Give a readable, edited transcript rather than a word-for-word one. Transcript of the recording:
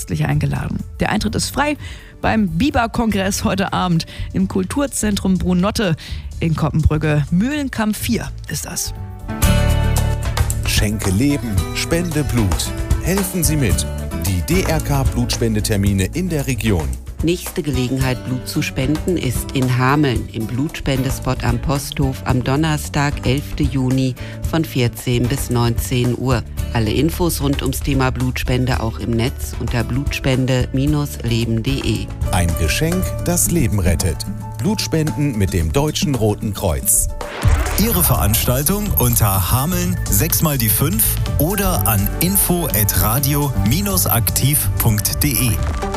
herzlich eingeladen. Der Eintritt ist frei beim Biber-Kongress heute Abend im Kulturzentrum Brunotte in Koppenbrügge. Mühlenkamp 4 ist das. Schenke Leben, spende Blut. Helfen Sie mit. Die DRK-Blutspendetermine in der Region. Nächste Gelegenheit, Blut zu spenden, ist in Hameln im Blutspendespot am Posthof am Donnerstag, 11. Juni von 14 bis 19 Uhr. Alle Infos rund ums Thema Blutspende auch im Netz unter blutspende-leben.de. Ein Geschenk, das Leben rettet. Blutspenden mit dem Deutschen Roten Kreuz. Ihre Veranstaltung unter Hameln 6 die 5 oder an info@radio-aktiv.de.